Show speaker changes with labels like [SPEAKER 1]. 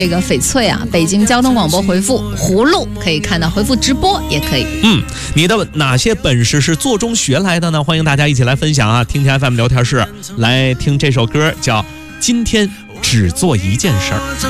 [SPEAKER 1] 这个翡翠啊，北京交通广播回复葫芦可以看到，回复直播也可以。
[SPEAKER 2] 你的哪些本事是做中学来的呢？欢迎大家一起来分享啊！听听 FM 聊天室，来听这首歌叫《今天只做一件事儿》。